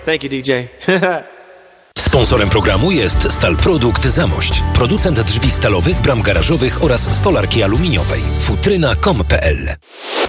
Thank you, DJ. Sponsorem programu jest Stal Produkt Zamość, producent drzwi stalowych, bram garażowych oraz stolarki aluminiowej. Futryna.com.pl